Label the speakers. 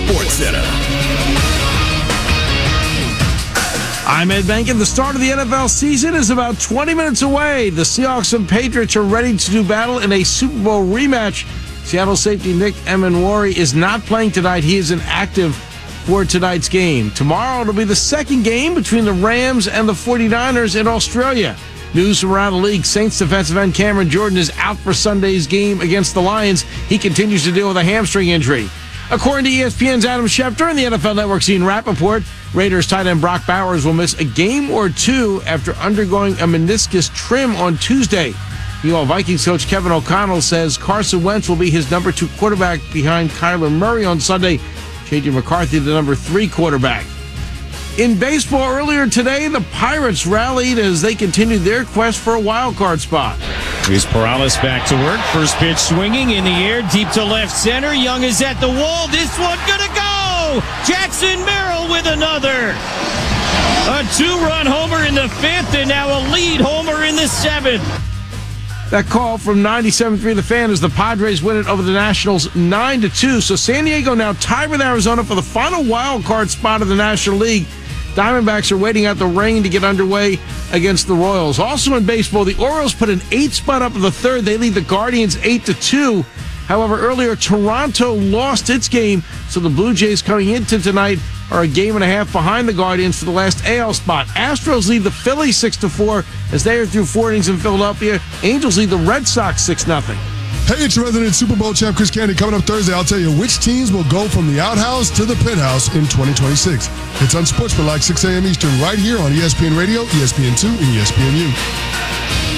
Speaker 1: Sports Center.
Speaker 2: I'm Ed Benkin. The start of the NFL season is about 20 minutes away. The Seahawks and Patriots are ready to do battle in a Super Bowl rematch. Seattle safety Nick Emenwari is not playing tonight. He is inactive for tonight's game. Tomorrow it'll be the second game between the Rams and the 49ers in Australia. News from around the league: Saints defensive end Cameron Jordan is out for Sunday's game against the Lions. He continues to deal with a hamstring injury. According to ESPN's Adam Schefter and the NFL Network's Ian Rappaport, Raiders tight end Brock Bowers will miss a game or two after undergoing a meniscus trim on Tuesday. Meanwhile, Vikings coach Kevin O'Connell says Carson Wentz will be his number 2 quarterback behind Kyler Murray on Sunday, changing McCarthy to the number 3 quarterback. In baseball earlier today, the Pirates rallied as they continued their quest for a wild card spot.
Speaker 3: Here's Perales back to work. First pitch swinging in the air, deep to left center. Young is at the wall. This one gonna go! Jackson Merrill with another. A 2-run homer in the 5th and now a lead homer in the 7th.
Speaker 2: That call from 97.3 The Fan as the Padres win it over the Nationals 9-2. So San Diego now tied with Arizona for the final wild card spot of the National League. Diamondbacks are waiting out the rain to get underway against the Royals. Also in baseball, the Orioles put an 8 spot up in the 3rd. They lead the Guardians 8-2. However, earlier Toronto lost its game, so the Blue Jays coming into tonight are a game and a half behind the Guardians for the last AL spot. Astros lead the Phillies 6-4 as they are through 4 innings in Philadelphia. Angels lead the Red Sox 6-0.
Speaker 4: Hey, it's your resident Super Bowl champ, Chris Candy. Coming up Thursday, I'll tell you which teams will go from the outhouse to the penthouse in 2026. It's Unsportsmanlike, 6 a.m. Eastern, right here on ESPN Radio, ESPN2, and ESPNU.